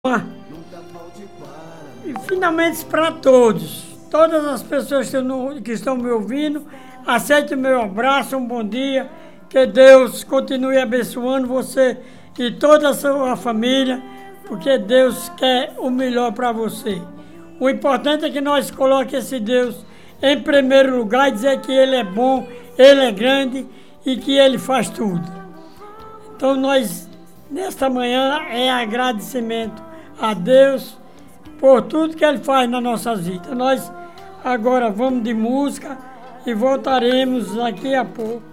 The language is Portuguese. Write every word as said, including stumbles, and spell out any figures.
E finalmente para todos, todas as pessoas que, não, que estão me ouvindo, aceitem o meu abraço, um bom dia, que Deus continue abençoando você e toda a sua família, porque Deus quer o melhor para você. O importante é que nós coloquemos esse Deus em primeiro lugar e dizer que Ele é bom, Ele é grande e que Ele faz tudo. Então nós, nesta manhã, é agradecimento a Deus por tudo que Ele faz nas nossas vidas. Nós agora vamos de música e voltaremos daqui a pouco.